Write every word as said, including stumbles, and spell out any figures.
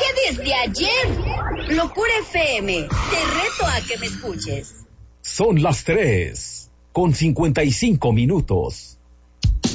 dije desde ayer. Locura F M, te reto a que me escuches. Son las tres, con cincuenta y cinco minutos.